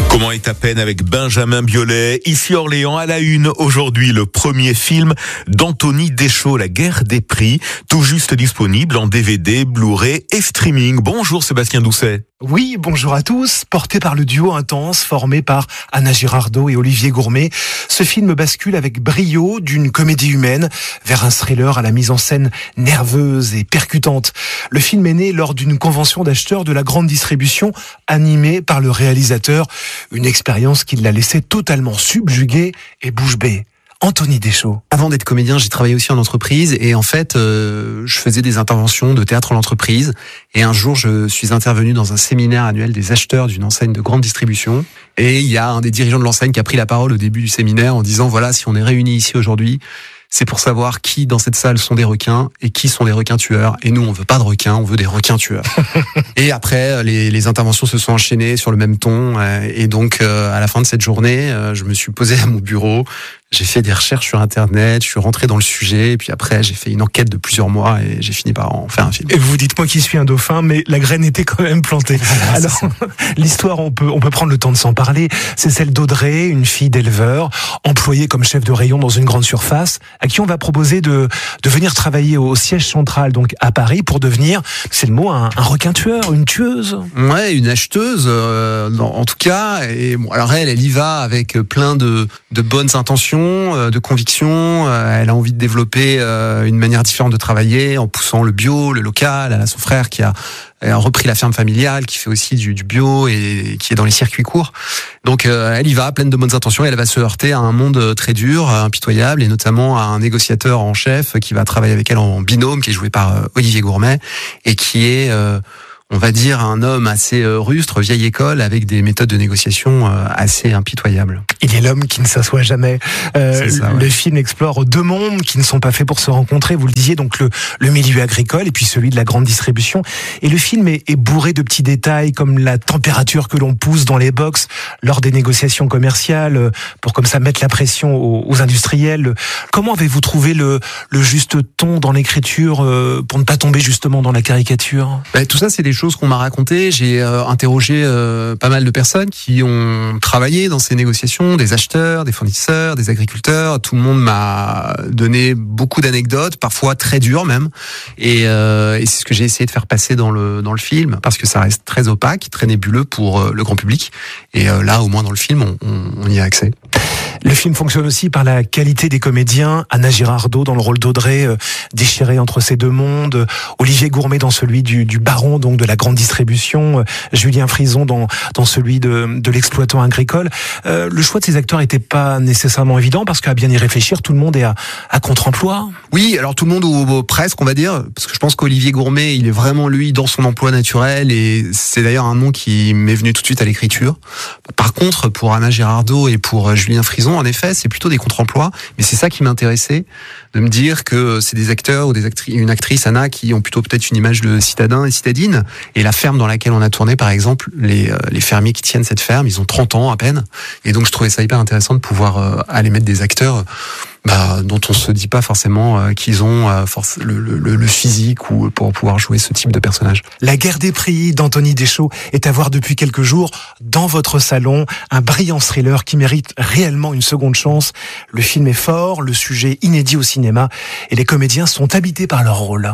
Comment est à peine avec Benjamin Biolay, ici Orléans à la une. Aujourd'hui, le premier film d'Anthony Deschaux, La guerre des prix, tout juste disponible en DVD, Blu-ray et streaming. Bonjour Sébastien Doucet. Oui, bonjour à tous. Porté par le duo intense formé par Anna Girardot et Olivier Gourmet, ce film bascule avec brio d'une comédie humaine vers un thriller à la mise en scène nerveuse et percutante. Le film est né lors d'une convention d'acheteurs de la grande distribution animée par le réalisateur, une expérience qui l'a laissé totalement subjugué et bouche bée. Anthony Deschaux. Avant d'être comédien, j'ai travaillé aussi en entreprise et en fait, je faisais des interventions de théâtre en entreprise. Et un jour, je suis intervenu dans un séminaire annuel des acheteurs d'une enseigne de grande distribution. Et il y a un des dirigeants de l'enseigne qui a pris la parole au début du séminaire en disant, voilà, si on est réunis ici aujourd'hui, c'est pour savoir qui dans cette salle sont des requins et qui sont des requins tueurs. Et nous, on veut pas de requins, on veut des requins tueurs. Et après, les interventions se sont enchaînées sur le même ton. Et donc, à la fin de cette journée, je me suis posé à mon bureau. J'ai fait des recherches sur Internet, je suis rentré dans le sujet, et puis après, j'ai fait une enquête de plusieurs mois et j'ai fini par en faire un film. Et vous dites, moi qui suis un dauphin, mais la graine était quand même plantée. Voilà, alors, l'histoire, on peut prendre le temps de s'en parler. C'est celle d'Audrey, une fille d'éleveur, employée comme chef de rayon dans une grande surface, à qui on va proposer de venir travailler au siège central, donc à Paris, pour devenir, c'est le mot, un requin tueur, une tueuse. Ouais, une acheteuse, en tout cas. Et bon, alors elle y va avec plein de bonnes intentions, de conviction. Elle a envie de développer une manière différente de travailler en poussant le bio, le local. Elle a son frère qui a repris la ferme familiale, qui fait aussi du bio et qui est dans les circuits courts. Donc elle y va, pleine de bonnes intentions, et elle va se heurter à un monde très dur, impitoyable, et notamment à un négociateur en chef qui va travailler avec elle en binôme, qui est joué par Olivier Gourmet, et qui est... on va dire un homme assez rustre, vieille école, avec des méthodes de négociation assez impitoyables. Il est l'homme qui ne s'assoit jamais. Le film explore deux mondes qui ne sont pas faits pour se rencontrer. Vous le disiez, donc le milieu agricole et puis celui de la grande distribution. Et le film est bourré de petits détails comme la température que l'on pousse dans les box lors des négociations commerciales pour comme ça mettre la pression aux industriels. Comment avez-vous trouvé le juste ton dans l'écriture pour ne pas tomber justement dans la caricature ? Tout ça, c'est des choses qu'on m'a racontées. J'ai interrogé pas mal de personnes qui ont travaillé dans ces négociations, des acheteurs, des fournisseurs, des agriculteurs. Tout le monde m'a donné beaucoup d'anecdotes, parfois très dures même. Et c'est ce que j'ai essayé de faire passer dans le film, parce que ça reste très opaque, très nébuleux pour le grand public. Et là, au moins dans le film, on y a accès. Le film fonctionne aussi par la qualité des comédiens. Anna Girardot dans le rôle d'Audrey, déchirée entre ces deux mondes. Olivier Gourmet dans celui du baron, donc de la grande distribution. Julien Frison dans celui de l'exploitant agricole. Le choix de ces acteurs n'était pas nécessairement évident, parce qu'à bien y réfléchir, tout le monde est à contre-emploi. Oui, alors tout le monde, ou presque, on va dire, parce que je pense qu'Olivier Gourmet, il est vraiment, lui, dans son emploi naturel, et c'est d'ailleurs un nom qui m'est venu tout de suite à l'écriture. Par contre, pour Anna Girardot et pour Julien Frison, en effet, c'est plutôt des contre-emplois, mais c'est ça qui m'intéressait, de me dire que c'est des acteurs ou une actrice, Anna, qui ont plutôt peut-être une image de citadin et citadine. Et la ferme dans laquelle on a tourné, par exemple, les fermiers qui tiennent cette ferme, ils ont 30 ans à peine. Et donc je trouvais ça hyper intéressant de pouvoir aller mettre des acteurs dont on se dit pas forcément qu'ils ont le physique ou pour pouvoir jouer ce type de personnage. La guerre des prix d'Anthony Deschaux est à voir depuis quelques jours dans votre salon. Un brillant thriller qui mérite réellement une seconde chance. Le film est fort, le sujet inédit au cinéma et les comédiens sont habités par leur rôle.